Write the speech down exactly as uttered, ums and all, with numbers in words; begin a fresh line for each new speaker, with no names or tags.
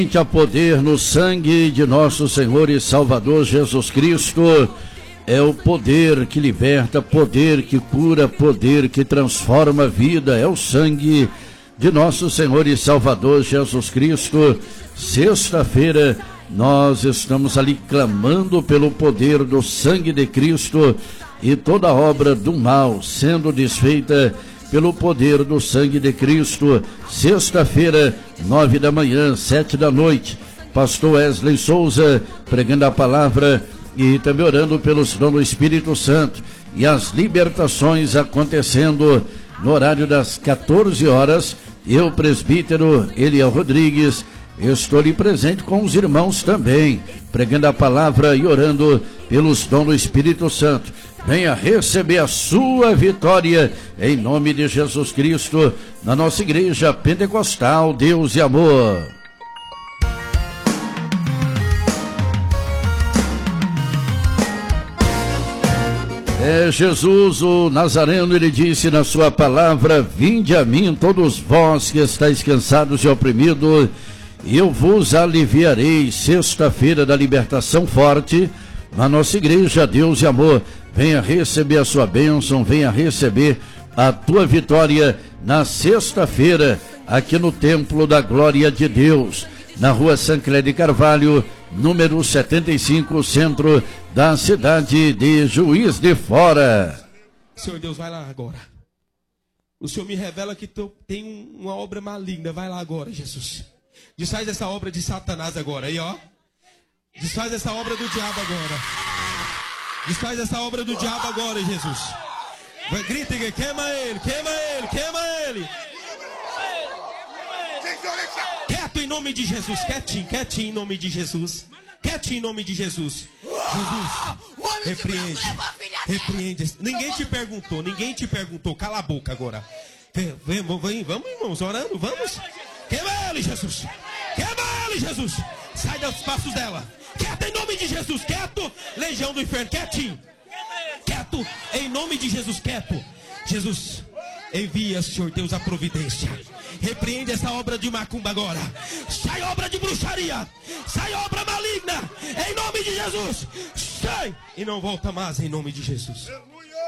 Há poder no sangue de nosso Senhor e Salvador Jesus Cristo. É o poder que liberta, poder que cura, poder que transforma a vida. É o sangue de nosso Senhor e Salvador Jesus Cristo. Sexta-feira nós estamos ali clamando pelo poder do sangue de Cristo e toda obra do mal sendo desfeita pelo poder do sangue de Cristo. Sexta-feira, nove da manhã, sete da noite, pastor Wesley Souza pregando a palavra e também orando pelos dons do Espírito Santo, e as libertações acontecendo no horário das quatorze horas. Eu, presbítero Eliel Rodrigues, estou ali presente com os irmãos também, pregando a palavra e orando pelos dons do Espírito Santo. Venha receber a sua vitória em nome de Jesus Cristo na nossa igreja pentecostal Deus e Amor. É Jesus o Nazareno, ele disse na sua palavra: vinde a mim todos vós que estáis cansados e oprimidos, e eu vos aliviarei. Sexta-feira da libertação forte na nossa igreja Deus e Amor. Venha receber a sua bênção, venha receber a tua vitória na sexta-feira, aqui no Templo da Glória de Deus, na rua Sancler de Carvalho, número setenta e cinco, centro da cidade de Juiz de Fora.
Senhor Deus, vai lá agora. O Senhor me revela que tu tem uma obra maligna. Vai lá agora, Jesus. Desfaz essa obra de Satanás agora, aí ó. Desfaz essa obra do diabo agora. Desfaz essa obra do diabo agora, Jesus. Vai, grita, queima ele, queima ele, queima ele. Quieto em nome de Jesus, quietinho, quietinho em nome de Jesus. Quietinho em nome de Jesus. Jesus, repreende, repreende. Ninguém te perguntou, ninguém te perguntou. Cala a boca agora. Vem, vem, vem, vamos, irmãos, orando, vamos. Queima ele, Jesus. Queima ele, Jesus. Sai dos passos dela. Quieto em nome de Jesus, quieto. Legião do inferno, quietinho. Quieto, em nome de Jesus, quieto. Jesus, envia, Senhor Deus, a providência. Repreende essa obra de macumba agora. Sai obra de bruxaria. Sai obra maligna. Em nome de Jesus. Sai. E não volta mais em nome de Jesus.